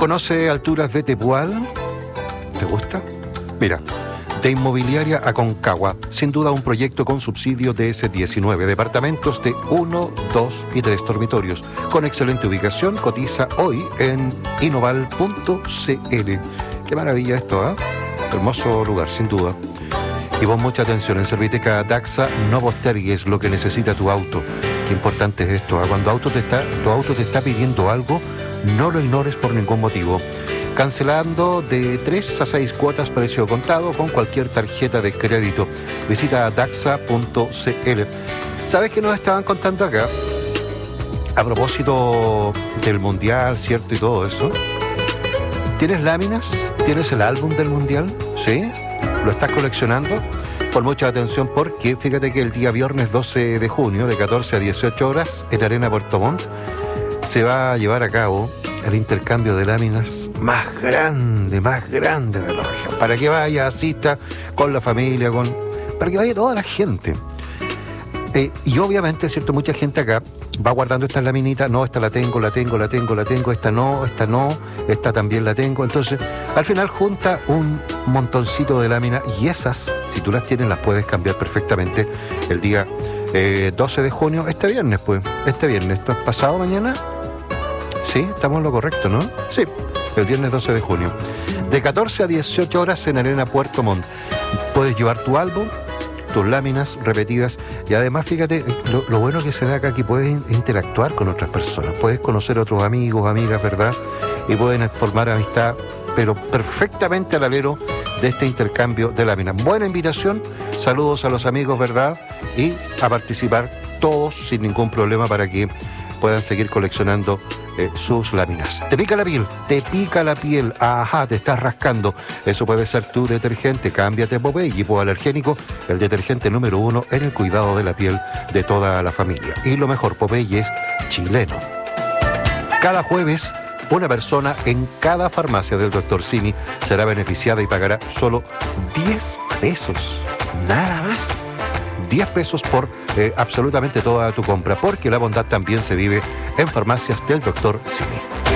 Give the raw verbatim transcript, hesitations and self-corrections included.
¿Conoce Alturas de Tepual? ¿Te gusta? Mira, de Inmobiliaria Aconcagua, sin duda un proyecto con subsidio D S diecinueve, departamentos de uno, dos y tres dormitorios, con excelente ubicación. Cotiza hoy en inoval punto c l. Qué maravilla esto, ¿eh? Hermoso lugar, sin duda. Y pon mucha atención, en Serviteca Daxa no postergues lo que necesita tu auto. Qué importante es esto, ¿eh? Cuando auto te está, tu auto te está pidiendo algo, no lo ignores por ningún motivo. Cancelando de tres a seis cuotas precio contado con cualquier tarjeta de crédito. Visita daxa punto c l. ¿Sabes qué nos estaban contando acá? A propósito del Mundial, ¿cierto? Y todo eso. ¿Tienes láminas? ¿Tienes el álbum del Mundial? ¿Sí? ¿Lo estás coleccionando? Pon mucha atención porque fíjate que el día viernes doce de junio, de catorce a dieciocho horas, en Arena Puerto Montt, se va a llevar a cabo el intercambio de láminas más grande, más grande de la región. Para que vaya, asista con la familia, con para que vaya toda la gente. Eh, y obviamente, cierto, mucha gente acá va guardando estas laminitas. No, esta la tengo, la tengo, la tengo, la tengo, esta no, esta no, esta también la tengo. Entonces, al final junta un montoncito de láminas y esas, si tú las tienes, las puedes cambiar perfectamente el día eh, doce de junio, este viernes, pues, este viernes. ¿Esto es pasado mañana? Sí, estamos en lo correcto, ¿no? Sí, el viernes doce de junio. De catorce a dieciocho horas en Arena Puerto Montt. Puedes llevar tu álbum, tus láminas repetidas y además, fíjate, lo, lo bueno que se da acá, que puedes interactuar con otras personas. Puedes conocer otros amigos, amigas, ¿verdad? Y pueden formar amistad, pero perfectamente al alero de este intercambio de láminas. Buena invitación, saludos a los amigos, ¿verdad? Y a participar todos sin ningún problema para que puedan seguir coleccionando eh, sus láminas. ¿Te pica la piel? ¿Te pica la piel? Ajá, te estás rascando. Eso puede ser tu detergente. Cámbiate Popeye, hipoalergénico, el detergente número uno en el cuidado de la piel de toda la familia. Y lo mejor, Popeye es chileno. Cada jueves, una persona en cada farmacia del doctor Simi será beneficiada y pagará solo diez pesos. Nada más. diez pesos por eh, absolutamente toda tu compra, porque la bondad también se vive en farmacias del doctor Simi.